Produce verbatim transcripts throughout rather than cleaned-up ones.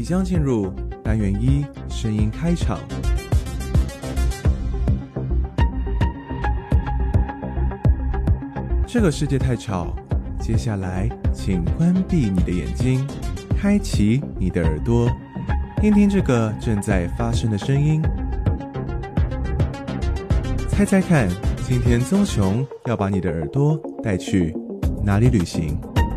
即将进入单元一声音开场。这个世界太吵，接下来请关闭你的眼睛，开启你的耳朵，听听这个正在发生的声音。猜猜看，今天棕熊要把你的耳朵带去哪里旅行？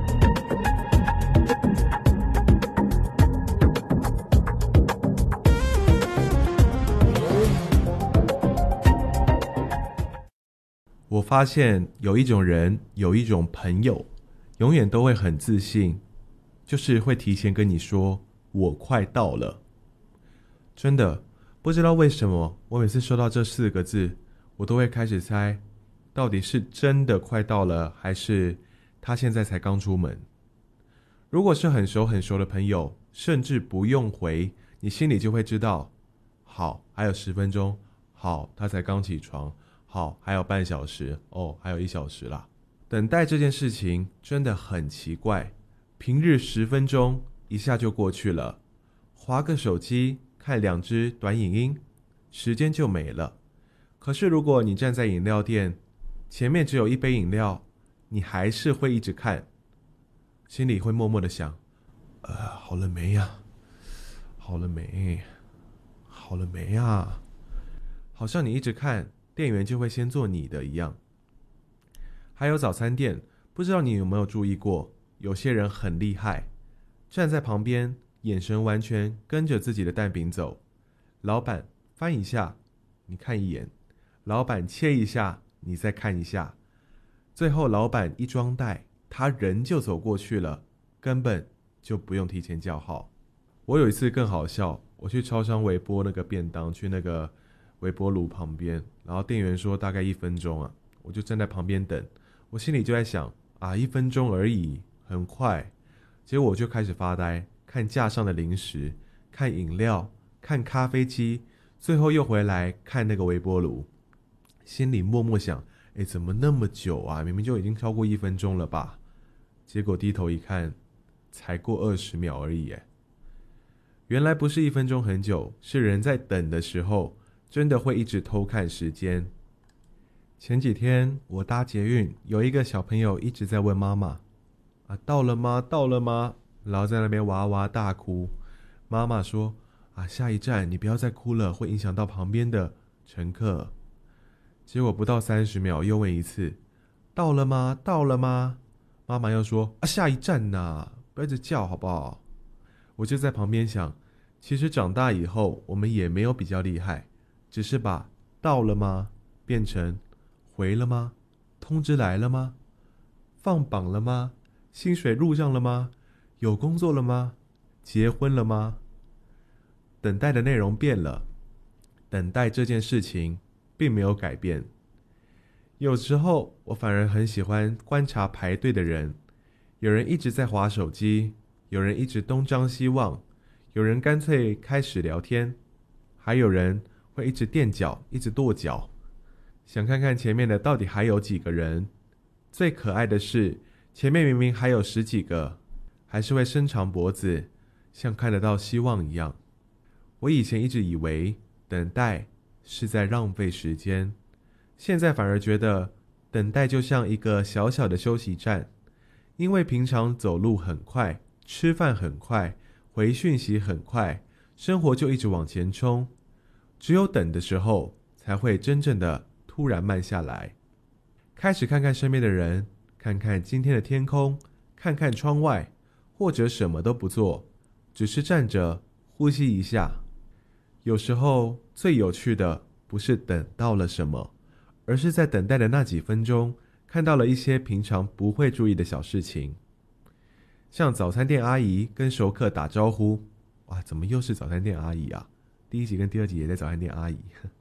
我发现有一种人，有一种朋友，永远都会很自信，就是会提前跟你说我快到了。真的不知道为什么，我每次收到这四个字，我都会开始猜，到底是真的快到了，还是他现在才刚出门。如果是很熟很熟的朋友，甚至不用回，你心里就会知道，好，还有十分钟，好，他才刚起床，好，还有半小时，哦，还有一小时啦。等待这件事情真的很奇怪，平日十分钟一下就过去了，滑个手机，看两支短影音，时间就没了。可是如果你站在饮料店，前面只有一杯饮料，你还是会一直看，心里会默默的想，呃，好了没呀？好了没？好了没呀？好像你一直看，店员就会先做你的一样。还有早餐店，不知道你有没有注意过，有些人很厉害，站在旁边，眼神完全跟着自己的蛋饼走。老板翻一下，你看一眼，老板切一下，你再看一下，最后老板一装袋，他人就走过去了，根本就不用提前叫号。我有一次更好笑，我去超商微波那个便当，去那个微波炉旁边，然后店员说大概一分钟啊，我就站在旁边等，我心里就在想啊，一分钟而已，很快。结果我就开始发呆，看架上的零食，看饮料，看咖啡机，最后又回来看那个微波炉，心里默默想，诶，怎么那么久啊？明明就已经超过一分钟了吧？结果低头一看，才过二十秒而已。诶，原来不是一分钟很久，是人在等的时候真的会一直偷看时间。前几天我搭捷运，有一个小朋友一直在问妈妈啊，到了吗？到了吗？然后在那边哇哇大哭。妈妈说啊，下一站你不要再哭了，会影响到旁边的乘客。结果不到三十秒又问一次，到了吗？到了吗？妈妈又说啊，下一站啊，不要一直叫好不好？我就在旁边想，其实长大以后我们也没有比较厉害，只是把到了吗变成回了吗？通知来了吗？放榜了吗？薪水入账了吗？有工作了吗？结婚了吗？等待的内容变了，等待这件事情并没有改变。有时候我反而很喜欢观察排队的人，有人一直在滑手机，有人一直东张西望，有人干脆开始聊天，还有人会一直垫脚，一直跺脚，想看看前面的到底还有几个人。最可爱的是，前面明明还有十几个，还是会伸长脖子，像看得到希望一样。我以前一直以为等待是在浪费时间，现在反而觉得等待就像一个小小的休息站，因为平常走路很快，吃饭很快，回讯息很快，生活就一直往前冲，只有等的时候才会真正的突然慢下来，开始看看身边的人，看看今天的天空，看看窗外，或者什么都不做，只是站着呼吸一下。有时候最有趣的不是等到了什么，而是在等待的那几分钟看到了一些平常不会注意的小事情。像早餐店阿姨跟熟客打招呼，哇，怎么又是早餐店阿姨啊？第一集跟第二集也在早餐店阿姨。